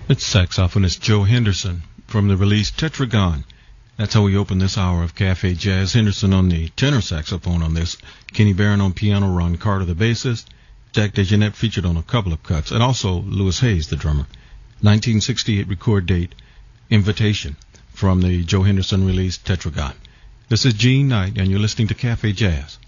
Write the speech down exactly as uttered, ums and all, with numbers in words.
It's saxophonist Joe Henderson from the release Tetragon. That's how we open this hour of Cafe Jazz. Henderson on the tenor saxophone on this, Kenny Barron on piano, Ron Carter the bassist, Jack DeJohnette featured on a couple of cuts, and also Louis Hayes the drummer. nineteen sixty-eight record date, Invitation, from the Joe Henderson release Tetragon. This is Gene Knight, and you're listening to Cafe Jazz.